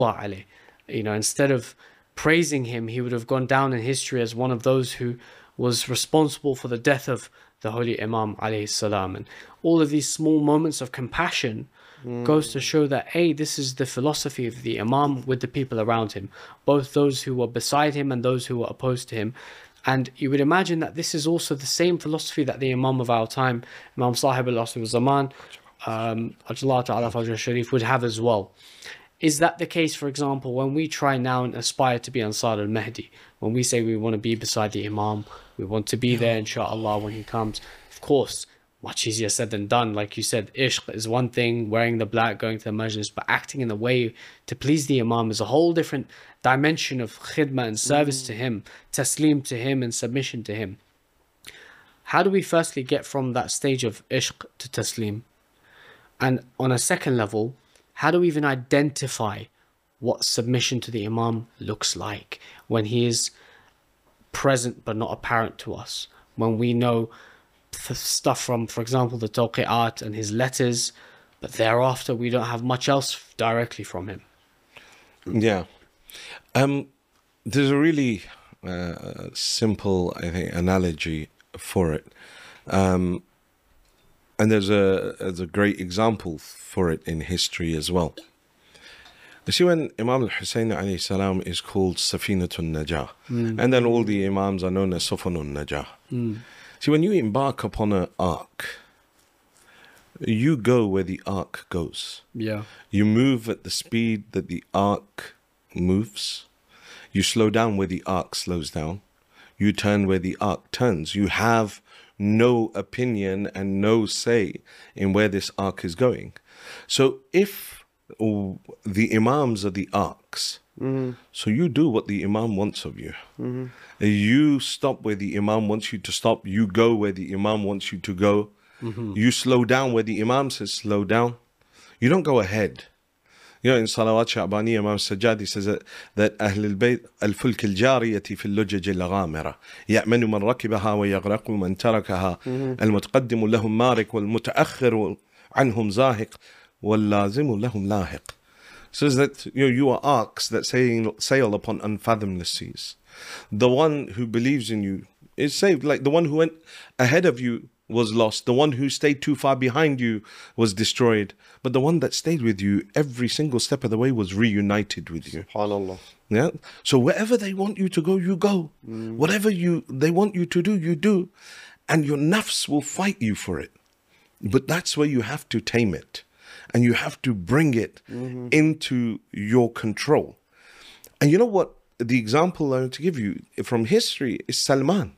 alayhi. You know, instead of praising him, he would have gone down in history as one of those who was responsible for the death of the Holy Imam alayhi salam. And all of these small moments of compassion goes to show that, hey, this is the philosophy of the Imam with the people around him, both those who were beside him and those who were opposed to him. And you would imagine that this is also the same philosophy that the Imam of our time, Imam Sahib al-Asr al-Zaman, AjAllah Ta'ala Fajr Sharif, would have as well. Is that the case, for example, when we try now and aspire to be Ansar al-Mahdi, when we say we want to be beside the Imam, we want to be there, inshallah, when he comes? Of course, much easier said than done. Like you said, ishq is one thing, wearing the black, going to the majlis, but acting in a way to please the Imam is a whole different dimension of khidmah and service to him, taslim to him and submission to him. How do we firstly get from that stage of ishq to taslim? And on a second level, how do we even identify what submission to the Imam looks like when he is present but not apparent to us? When we know stuff from, for example, the Tawqi'at and his letters, but thereafter we don't have much else directly from him. Yeah. There's a really simple, I think, analogy for it. And there's a great example for it in history as well. You see, when Imam al-Hussein alayhi salam is called Safinatun Najah, and then all the Imams are known as Sufanun Najah. See, when you embark upon an ark, you go where the ark goes. Yeah. You move at the speed that the ark moves. You slow down where the ark slows down. You turn where the ark turns. You have no opinion and no say in where this ark is going. So if the Imams are the arks, so you do what the Imam wants of you. You stop where the Imam wants you to stop. You go where the Imam wants you to go. You slow down where the Imam says slow down. You don't go ahead. You know, in Salawat Sha'bani, Imam Sajjadi says that Ahl al-Bayt al-Fulk al-Jariyati fi al-Lujaj al-Ghamira ya'manu man rakibaha wa yaghraqu man tarakaha al-mutaqaddimu lahum marik wal-muta'akhiru anhum zahiq wal-lazimu lahum lahiq. Says that you are arks that sail upon unfathomless seas. The one who believes in you is saved. Like the one who went ahead of you was lost. The one who stayed too far behind you was destroyed. But the one that stayed with you every single step of the way was reunited with you. SubhanAllah. Yeah. So wherever they want you to go, you go. Whatever they want you to do, you do. And your nafs will fight you for it. But that's where you have to tame it. And you have to bring it into your control. And you know what? The example I want to give you from history is Salman.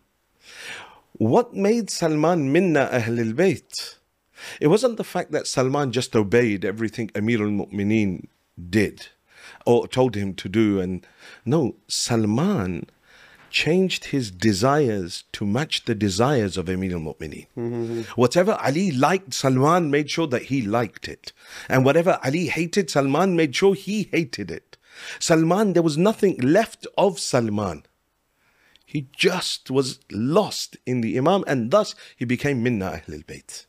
What made Salman minna Ahl al-Bayt? It wasn't the fact that Salman just obeyed everything Amir al-Mu'mineen did or told him to do. And no, Salman changed his desires to match the desires of Amir al-Mu'mineen. Whatever Ali liked, Salman made sure that he liked it. And whatever Ali hated, Salman made sure he hated it. Salman, there was nothing left of Salman. He just was lost in the Imam, and thus he became Minna Ahl al-Bayt.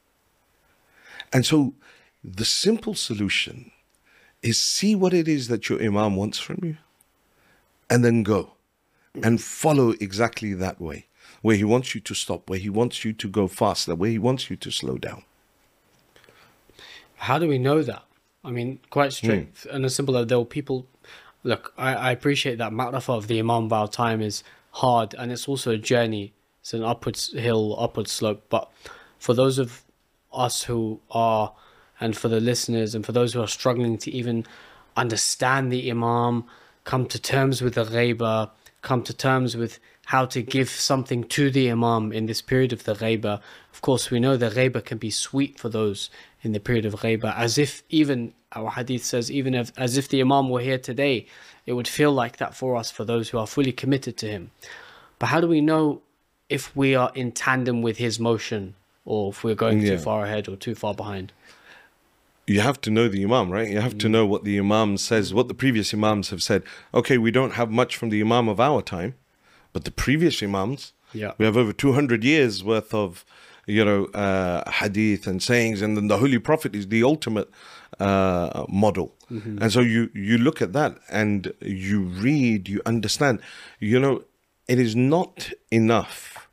And so the simple solution is see what it is that your Imam wants from you, and then go and follow exactly that way, where he wants you to stop, where he wants you to go faster, where he wants you to slow down. How do we know that? I mean, quite straight and as simple as there were people. Look, I appreciate that ma'rifah of the Imam of our time is hard, and it's also a journey. It's an upwards hill, upward slope. But for those of us who are, and for the listeners, and for those who are struggling to even understand the Imam, come to terms with the ghaibah, come to terms with how to give something to the Imam in this period of the ghaibah. Of course, we know the ghaibah can be sweet for those in the period of ghaibah, as if even, our hadith says, even as if the Imam were here today, it would feel like that for us, for those who are fully committed to him. But how do we know if we are in tandem with his motion, or if we're going too far ahead or too far behind? You have to know the Imam, right? You have to know what the Imam says, what the previous Imams have said. Okay, we don't have much from the Imam of our time, but the previous Imams, we have over 200 years worth of hadith and sayings, and then the Holy Prophet is the ultimate model. And so you look at that and you read, you understand. It is not enough